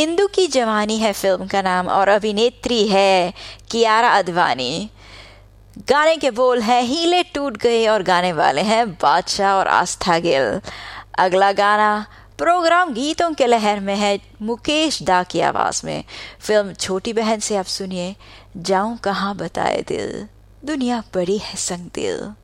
इंदु की जवानी है फिल्म का नाम और अभिनेत्री है कियारा अडवाणी। गाने के बोल हैं हीले टूट गए और गाने वाले हैं बादशाह और आस्था गिल। अगला गाना प्रोग्राम गीतों के लहर में है मुकेश दा की आवाज में। फिल्म छोटी बहन से आप सुनिए जाऊं कहां बताए दिल, दुनिया बड़ी है संग दिल।